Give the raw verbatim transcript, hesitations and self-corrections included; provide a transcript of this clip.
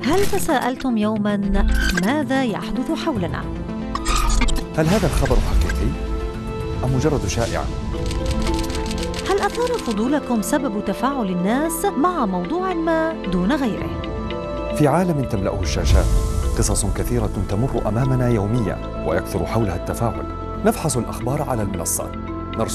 هل تساءلتم يوماً ماذا يحدث حولنا؟ هل هذا الخبر حقيقي أم مجرد شائعة؟ هل أثار فضولكم سبب تفاعل الناس مع موضوع ما دون غيره؟ في عالم تملأه الشاشات قصص كثيرة تمر أمامنا يومياً ويكثر حولها التفاعل. نفحص الأخبار على المنصات